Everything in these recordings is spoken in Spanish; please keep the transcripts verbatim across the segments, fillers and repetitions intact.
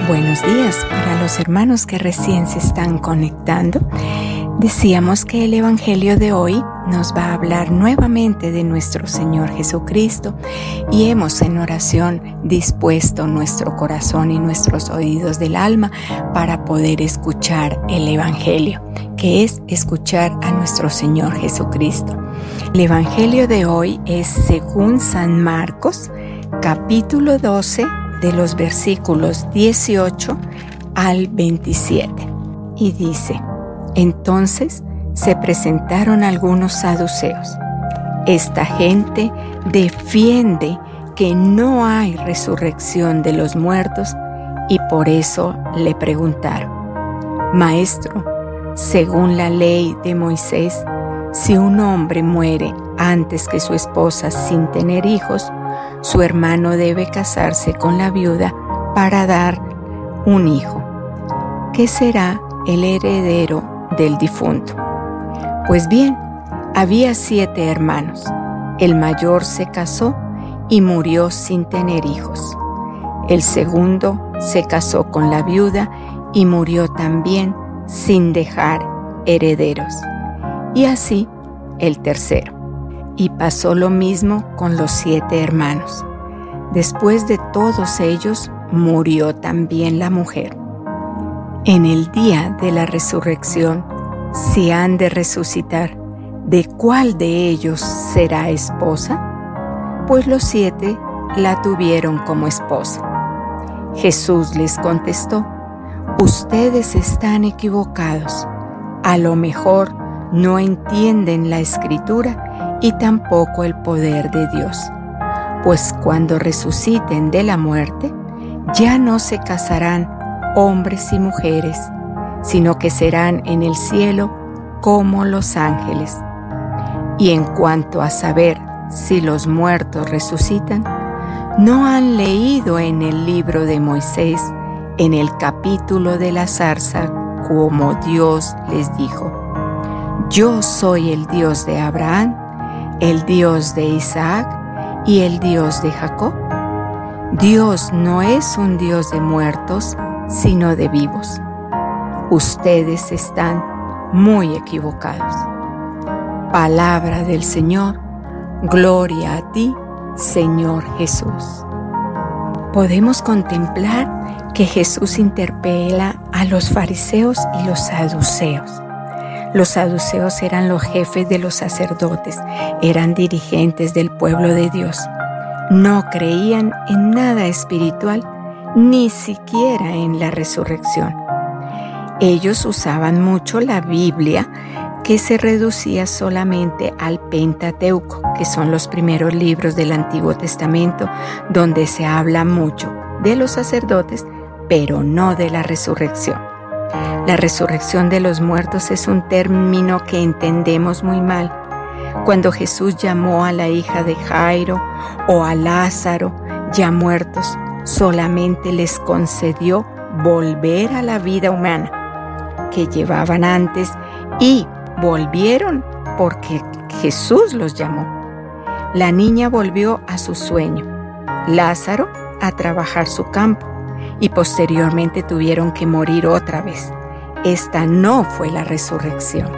Buenos días para los hermanos que recién se están conectando. Decíamos que el Evangelio de hoy nos va a hablar nuevamente de nuestro Señor Jesucristo y hemos en oración dispuesto nuestro corazón y nuestros oídos del alma para poder escuchar el Evangelio, que es escuchar a nuestro Señor Jesucristo. El Evangelio de hoy es según San Marcos, capítulo doce, de los versículos dieciocho al veintisiete. Y dice: Entonces se presentaron algunos saduceos. Esta gente defiende que no hay resurrección de los muertos y por eso le preguntaron: Maestro, según la ley de Moisés, si un hombre muere antes que su esposa sin tener hijos, su hermano debe casarse con la viuda para dar un hijo, que será el heredero del difunto. Pues bien, había siete hermanos. El mayor se casó y murió sin tener hijos. El segundo se casó con la viuda y murió también sin dejar herederos. Y así el tercero. Y pasó lo mismo con los siete hermanos. Después de todos ellos, murió también la mujer. En el día de la resurrección, si han de resucitar, ¿de cuál de ellos será esposa? Pues los siete la tuvieron como esposa. Jesús les contestó: Ustedes están equivocados. A lo mejor no entienden la Escritura y tampoco el poder de Dios. Pues cuando resuciten de la muerte, ya no se casarán hombres y mujeres, sino que serán en el cielo como los ángeles. Y en cuanto a saber si los muertos resucitan, ¿no han leído en el libro de Moisés, en el capítulo de la zarza, como Dios les dijo: Yo soy el Dios de Abraham, el Dios de Isaac y el Dios de Jacob? Dios no es un Dios de muertos, sino de vivos. Ustedes están muy equivocados. Palabra del Señor. Gloria a ti, Señor Jesús. Podemos contemplar que Jesús interpela a los fariseos y los saduceos. Los saduceos eran los jefes de los sacerdotes, eran dirigentes del pueblo de Dios. No creían en nada espiritual, ni siquiera en la resurrección. Ellos usaban mucho la Biblia, que se reducía solamente al Pentateuco, que son los primeros libros del Antiguo Testamento, donde se habla mucho de los sacerdotes, pero no de la resurrección. La resurrección de los muertos es un término que entendemos muy mal. Cuando Jesús llamó a la hija de Jairo o a Lázaro, ya muertos, solamente les concedió volver a la vida humana que llevaban antes y volvieron porque Jesús los llamó. La niña volvió a su sueño, Lázaro a trabajar su campo, y posteriormente tuvieron que morir otra vez. Esta no fue la resurrección.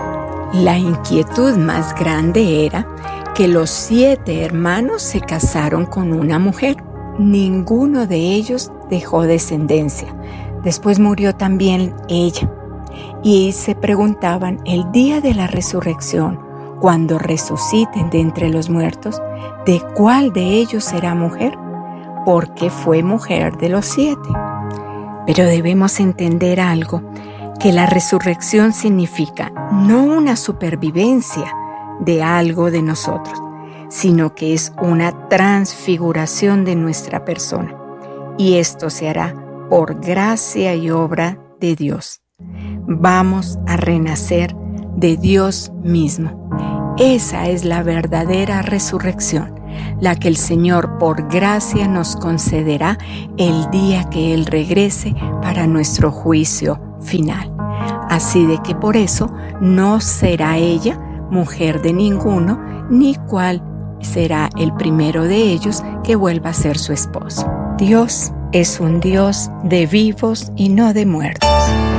La inquietud más grande era que los siete hermanos se casaron con una mujer. Ninguno de ellos dejó descendencia. Después murió también ella. Y se preguntaban el día de la resurrección, cuando resuciten de entre los muertos, ¿de cuál de ellos será mujer? Porque fue mujer de los siete. Pero debemos entender algo, que la resurrección significa no una supervivencia de algo de nosotros, sino que es una transfiguración de nuestra persona. Y esto se hará por gracia y obra de Dios. Vamos a renacer de Dios mismo. Esa es la verdadera resurrección, la que el Señor por gracia nos concederá el día que Él regrese para nuestro juicio final. Así de que por eso no será ella mujer de ninguno, ni cuál será el primero de ellos que vuelva a ser su esposo. Dios es un Dios de vivos y no de muertos.